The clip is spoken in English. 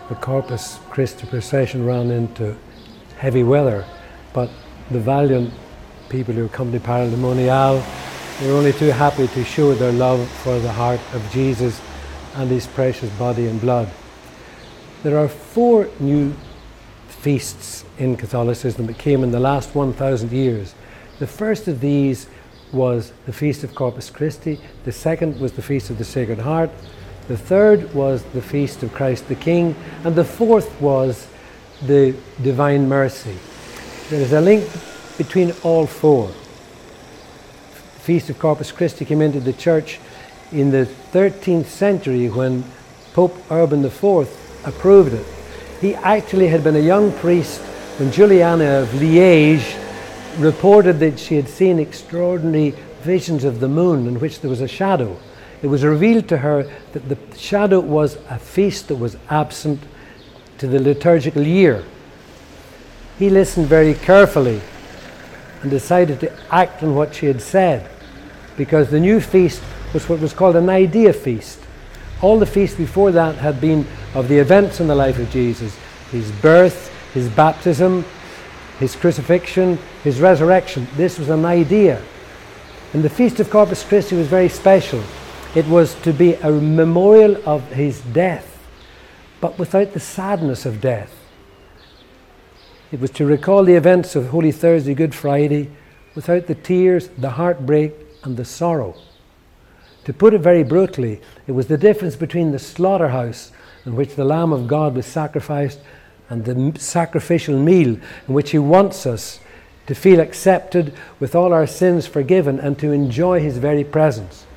the Corpus Christi procession ran into heavy weather, but the valiant people who accompanied Parademonial, they were only too happy to show their love for the heart of Jesus and his precious body and blood. There are 4 new feasts in Catholicism that came in the last 1,000 years. The first of these was the Feast of Corpus Christi, the second was the Feast of the Sacred Heart, the third was the Feast of Christ the King, and the fourth was the Divine Mercy. There is a link between all 4. The Feast of Corpus Christi came into the Church in the 13th century when Pope Urban IV approved it. He actually had been a young priest when Juliana of Liège reported that she had seen extraordinary visions of the moon in which there was a shadow. It was revealed to her that the shadow was a feast that was absent to the liturgical year. He listened very carefully and decided to act on what she had said, because the new feast was what was called an idea feast. All the feasts before that had been of the events in the life of Jesus: his birth, his baptism, his crucifixion, his resurrection. This was an idea. And the Feast of Corpus Christi was very special. It was to be a memorial of his death, but without the sadness of death. It was to recall the events of Holy Thursday, Good Friday, without the tears, the heartbreak, and the sorrow. To put it very brutally, it was the difference between the slaughterhouse in which the Lamb of God was sacrificed and the sacrificial meal in which he wants us to feel accepted with all our sins forgiven and to enjoy his very presence.